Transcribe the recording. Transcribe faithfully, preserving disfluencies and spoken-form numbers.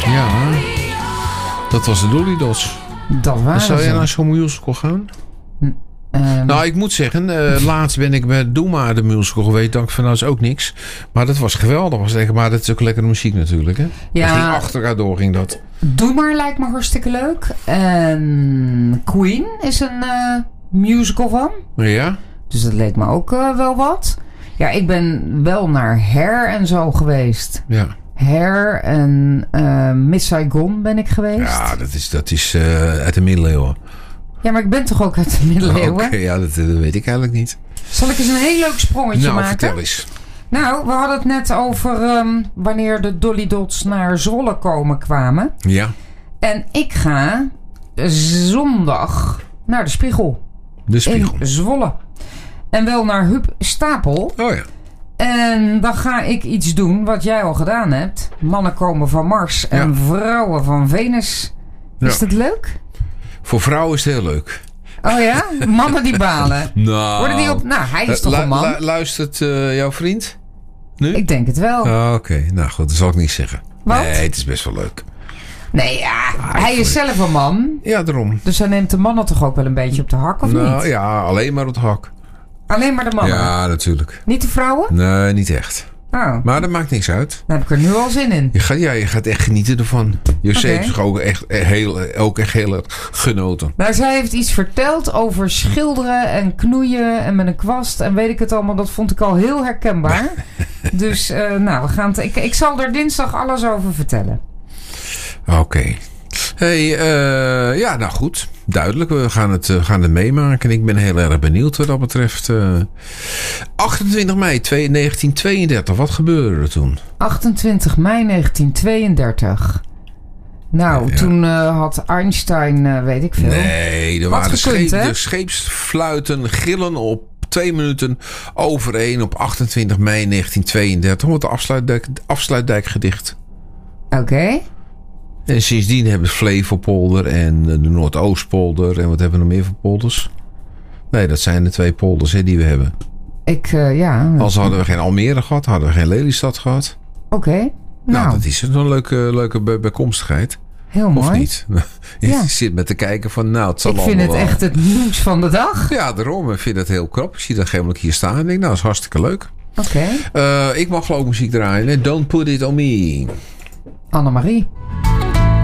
Ja, dat was de Dolly Dots. Dat waren Zou ze. jij naar zo'n musical gaan? Um, Nou, ik moet zeggen, uh, laatst ben ik bij Doe Maar de musical geweest. Dacht van, nou is ook niks. Maar dat was geweldig. Was tegen, maar dat is ook lekkere muziek natuurlijk, hè? Ja. Dat ging achter elkaar door, ging dat. Doe Maar lijkt me hartstikke leuk. En Queen is een uh, musical van. Ja? Dus dat leek me ook uh, wel wat. Ja, ik ben wel naar Hair en zo geweest. Ja. Hair en uh, Miss Saigon ben ik geweest. Ja, dat is, dat is uh, uit de middeleeuwen. Ja, maar ik ben toch ook uit de middeleeuwen? Oké, okay, ja, dat, dat weet ik eigenlijk niet. Zal ik eens een heel leuk sprongetje nou, maken? Nou, vertel eens. Nou, we hadden het net over um, wanneer de Dolly Dots naar Zwolle komen kwamen. Ja. En ik ga zondag naar de Spiegel. De Spiegel. In Zwolle. En wel naar Huub Stapel. Oh ja. En dan ga ik iets doen wat jij al gedaan hebt. Mannen komen van Mars en ja. vrouwen van Venus. Is ja. dat leuk? Voor vrouwen is het heel leuk. Oh ja? Mannen die balen. Nou, Worden die op... nou hij is toch lu- een man? Lu- luistert uh, jouw vriend nu? Ik denk het wel. Oh, Oké, okay. Nou goed, dat zal ik niet zeggen. Wat? Nee, het is best wel leuk. Nee, ja, ah, hij is zelf een man. Ja, daarom. Dus hij neemt de mannen toch ook wel een beetje op de hak, of nou, niet? Ja, alleen maar op de hak. Alleen maar de mannen? Ja, natuurlijk. Niet de vrouwen? Nee, niet echt. Oh. Maar dat maakt niks uit. Daar heb ik er nu al zin in. Je gaat, ja, je gaat echt genieten ervan. José okay. heeft ook echt heel, ook echt heel erg genoten. Nou, zij heeft iets verteld over schilderen en knoeien en met een kwast en weet ik het allemaal. Dat vond ik al heel herkenbaar. Dus, uh, nou, we gaan het, ik, ik zal er dinsdag alles over vertellen. Oké. Okay. Hey, uh, ja, nou goed. Duidelijk, we gaan het, uh, gaan het meemaken. Ik ben heel erg benieuwd wat dat betreft. Uh, achtentwintig mei negentien tweeëndertig, wat gebeurde er toen? achtentwintig mei negentien tweeëndertig. Nou, ja, ja. toen uh, had Einstein, uh, weet ik veel. Nee, er wat waren gekund, scheep, de scheepsfluiten gillen op twee minuten over één op achtentwintig mei negentien tweeëndertig. Wordt de afsluitdijk, afsluitdijkgedicht. Oké. Okay. En sindsdien hebben we Flevopolder en de Noordoostpolder. En wat hebben we nog meer voor polders? Nee, dat zijn de twee polders hè, die we hebben. Ik, uh, ja. Als hadden we geen Almere gehad, hadden we geen Lelystad gehad. Oké. Okay. Nou. nou, dat is een leuke, leuke bij- bijkomstigheid. Heel mooi. Of niet? Je ja. zit met te kijken van, nou, het zal ik allemaal vind het wel. echt het nieuws van de dag. Ja, daarom. Ik vind het heel krap. Ik zie dat helemaal hier staan. Ik denk, nou, dat is hartstikke leuk. Oké. Okay. Uh, ik mag geloof muziek draaien. Don't Put It On Me. Annemarie.